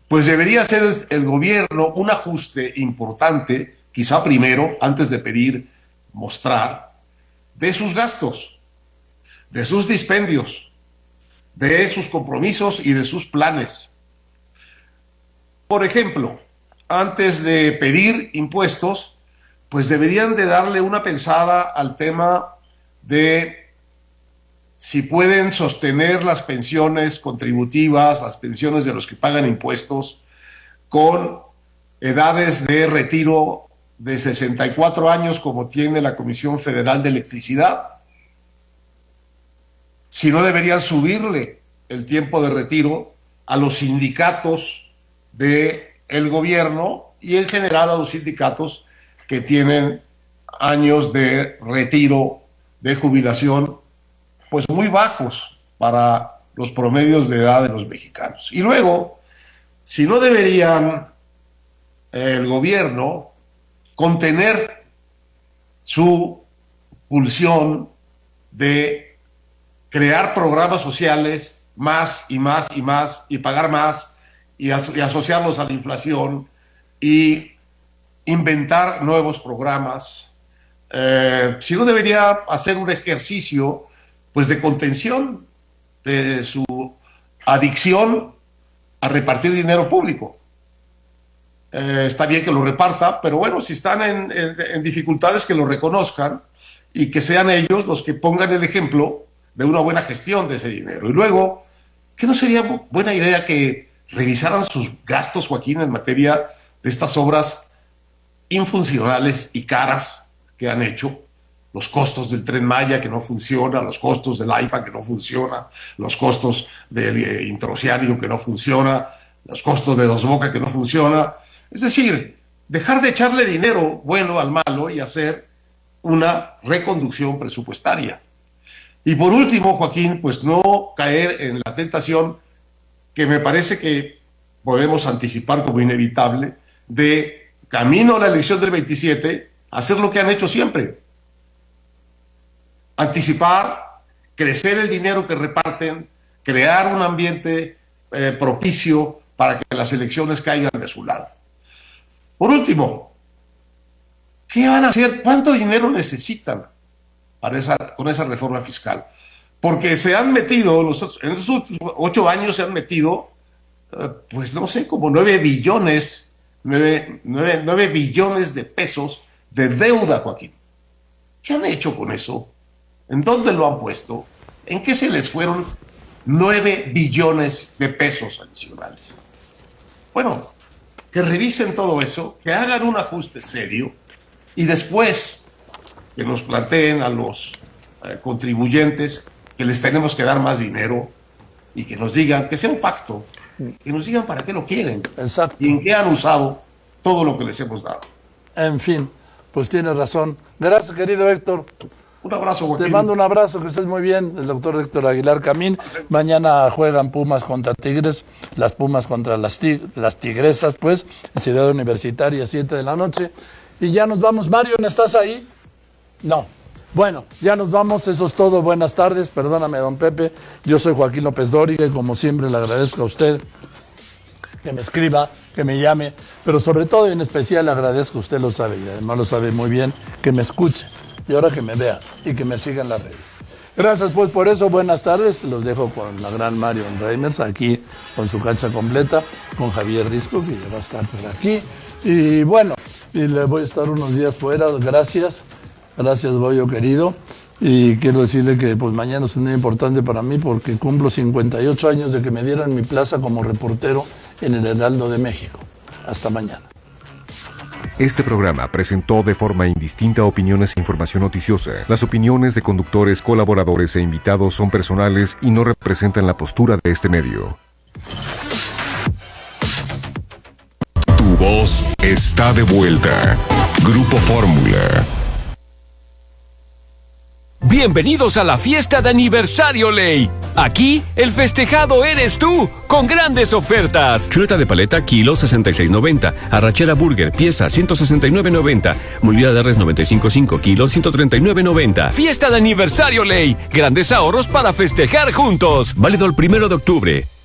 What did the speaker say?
pues debería hacer el gobierno un ajuste importante, quizá primero, antes de pedir, mostrar, de sus gastos, de sus dispendios, de sus compromisos y de sus planes. Por ejemplo, antes de pedir impuestos, pues deberían de darle una pensada al tema de si pueden sostener las pensiones contributivas, las pensiones de los que pagan impuestos, con edades de retiro de 64 años como tiene la Comisión Federal de Electricidad. Si no deberían subirle el tiempo de retiro a los sindicatos del gobierno y en general a los sindicatos que tienen años de retiro, de jubilación, pues muy bajos para los promedios de edad de los mexicanos. Y luego, si no deberían el gobierno contener su pulsión de crear programas sociales más y más y más y pagar más y asociarlos a la inflación y inventar nuevos programas. Si no debería hacer un ejercicio pues de contención de su adicción a repartir dinero público. Está bien que lo reparta, pero bueno, si están en dificultades, que lo reconozcan y que sean ellos los que pongan el ejemplo de una buena gestión de ese dinero. Y luego, ¿qué no sería buena idea que revisaran sus gastos, Joaquín, en materia de estas obras infuncionales y caras que han hecho? Los costos del Tren Maya que no funciona, los costos del AIFA que no funciona, los costos del Introceánico que no funciona, los costos de Dos Bocas que no funciona. Es decir, dejar de echarle dinero bueno al malo y hacer una reconducción presupuestaria. Y por último, Joaquín, pues no caer en la tentación que me parece que podemos anticipar como inevitable, de camino a la elección del 27, hacer lo que han hecho siempre. Anticipar, crecer el dinero que reparten, crear un ambiente propicio para que las elecciones caigan de su lado. Por último, ¿qué van a hacer? ¿Cuánto dinero necesitan con esa reforma fiscal? Porque se han metido, en estos últimos 8 años se han metido, pues no sé, como 9 billones de pesos de deuda, Joaquín. ¿Qué han hecho con eso? ¿En dónde lo han puesto? ¿En qué se les fueron 9 billones de pesos adicionales? Bueno, que revisen todo eso, que hagan un ajuste serio y después que nos planteen a los contribuyentes que les tenemos que dar más dinero y que nos digan, que sea un pacto, que nos digan para qué lo quieren. Exacto. Y en qué han usado todo lo que les hemos dado. En fin, pues tienes razón. Gracias, querido Héctor. Un abrazo, Joaquín. Te mando un abrazo, que estés muy bien. El doctor Héctor Aguilar Camín. Mañana juegan Pumas contra Tigres, las Pumas contra las Tigresas, pues, en Ciudad Universitaria, 7 de la noche. Y ya nos vamos. Marion, ¿estás ahí? No. Bueno, ya nos vamos. Eso es todo. Buenas tardes. Perdóname, don Pepe. Yo soy Joaquín López Dóriga y como siempre le agradezco a usted que me escriba, que me llame, pero sobre todo y en especial le agradezco, usted lo sabe y además lo sabe muy bien, que me escuche. Y ahora que me vea y que me siga en las redes. Gracias pues por eso, buenas tardes. Los dejo con la gran Marion Reimers aquí con su cancha completa, con Javier Risco, que ya va a estar por aquí. Y bueno, y le voy a estar unos días fuera. Gracias, Goyo querido. Y quiero decirle que pues mañana es un día importante para mí porque cumplo 58 años de que me dieran mi plaza como reportero en el Heraldo de México. Hasta mañana. Este programa presentó de forma indistinta opiniones e información noticiosa. Las opiniones de conductores, colaboradores e invitados son personales y no representan la postura de este medio. Tu voz está de vuelta. Grupo Fórmula. Bienvenidos a la fiesta de aniversario Ley. Aquí, el festejado eres tú, con grandes ofertas. Chuleta de paleta, kilo 66.90. Arrachera burger, pieza 169.90. Molida de res 95.5, kilo 139.90. Fiesta de aniversario Ley. Grandes ahorros para festejar juntos. Válido el 1 de octubre.